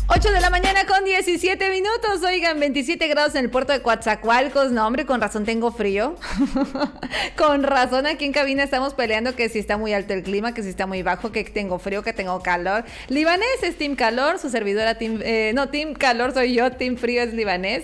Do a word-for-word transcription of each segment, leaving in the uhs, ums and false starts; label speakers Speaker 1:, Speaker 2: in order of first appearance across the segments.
Speaker 1: ocho de la mañana con diecisiete minutos. Oigan, veintisiete grados en el puerto de Coatzacoalcos. No, hombre, con razón tengo frío. Con razón aquí en cabina estamos peleando que si está muy alto el clima, que si está muy bajo, que tengo frío, que tengo calor. Libanés es Team Calor, su servidora Team... Eh, no, Team Calor soy yo, Team Frío es Libanés.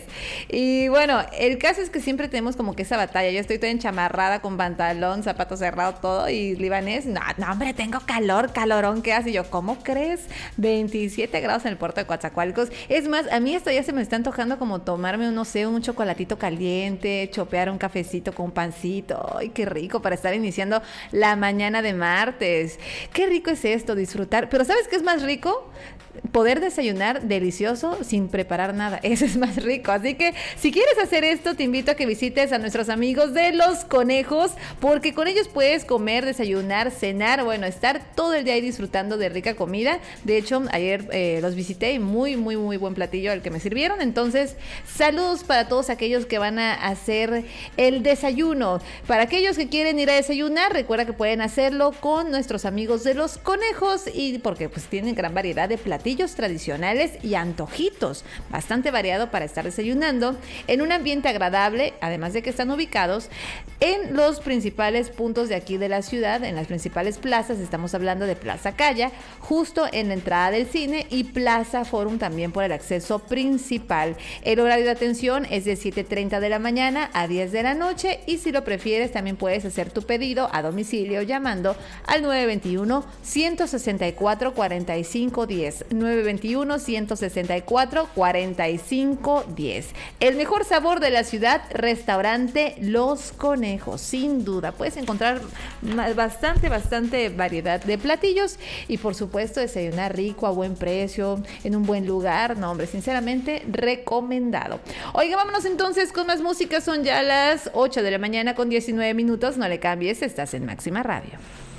Speaker 1: Y bueno, el caso es que siempre tenemos como que esa batalla. Yo estoy toda enchamarrada con pantalón, zapato cerrado, todo. Y Libanés, no, no, hombre, tengo calor, calorón. ¿Qué hace? Y yo, ¿cómo crees? veintisiete grados en el puerto de Coatzacoalcos. Es más, a mí esto ya se me está antojando como tomarme, no sé, un chocolatito caliente, chopear un cafecito con un pancito. Ay, qué rico para estar iniciando la mañana de martes. Qué rico es esto, disfrutar. Pero ¿sabes qué es más rico? Poder desayunar delicioso sin preparar nada. Eso es más rico. Así que si quieres hacer esto, te invito a que visites a nuestros amigos de Los Conejos, porque con ellos puedes comer, desayunar, cenar, bueno, estar todo el día ahí disfrutando de rica comida. De hecho, ayer eh, los visité y muy, muy, muy buen platillo el que me sirvieron. Entonces, saludos para todos aquellos que van a hacer el desayuno. Para aquellos que quieren ir a desayunar, recuerda que pueden hacerlo con nuestros amigos de Los Conejos, y porque pues tienen gran variedad de platillos tradicionales y antojitos, bastante variado para estar desayunando en un ambiente agradable, además de que están ubicados en los principales puntos de aquí de la ciudad, en las principales plazas. Estamos hablando de Plaza Calla, justo en la entrada del cine, y Plaza Forum también por el acceso principal. El horario de atención es de siete treinta de la mañana a diez de la noche, y si lo prefieres también puedes hacer tu pedido a domicilio llamando al nueve veintiuno, ciento sesenta y cuatro, cuarenta y cinco diez. nueve veintiuno, ciento sesenta y cuatro, cuarenta y cinco diez. El mejor sabor de la ciudad, restaurante Los Conejos, sin duda. Puedes encontrar bastante, bastante variedad de platillos y por supuesto desayunar rico, a buen precio, en un buen lugar. No, hombre, sinceramente recomendado. Oiga, vámonos entonces con más música. Son ya las ocho de la mañana con diecinueve minutos. No le cambies, estás en Máxima Radio.